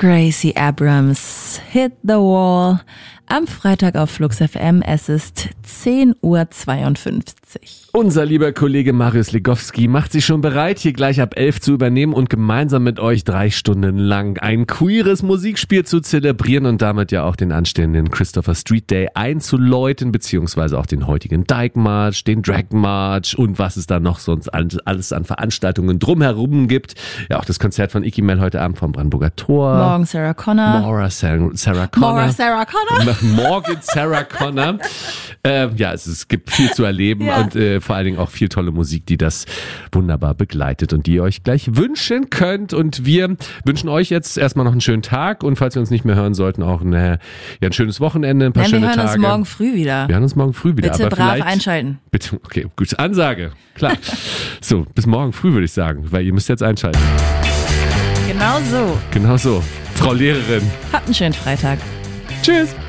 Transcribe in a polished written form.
Gracie Abrams, Hit the Wall. Am Freitag auf Flux FM, es ist 10:52 Uhr. Unser lieber Kollege Marius Legowski macht sich schon bereit, hier gleich ab 11 zu übernehmen und gemeinsam mit euch 3 Stunden lang ein queeres Musikspiel zu zelebrieren und damit ja auch den anstehenden Christopher Street Day einzuläuten, beziehungsweise auch den heutigen Dyke March, den Drag March und was es da noch sonst alles an Veranstaltungen drumherum gibt. Ja, auch das Konzert von Icky Mel heute Abend vom Brandenburger Tor. Morgen Sarah Connor. Morgen Sarah Connor. Ja, es gibt viel zu erleben und vor allen Dingen auch viel tolle Musik, die das wunderbar begleitet und die ihr euch gleich wünschen könnt. Und wir wünschen euch jetzt erstmal noch einen schönen Tag und falls wir uns nicht mehr hören sollten, auch ein schönes Wochenende, ein paar schöne Tage. Wir hören uns morgen früh wieder. Wir hören uns morgen früh wieder. Bitte aber brav einschalten. Bitte, okay, gute Ansage. Klar. So, bis morgen früh würde ich sagen, weil ihr müsst jetzt einschalten. Genau so. Genau so. Frau Lehrerin. Habt einen schönen Freitag. Tschüss.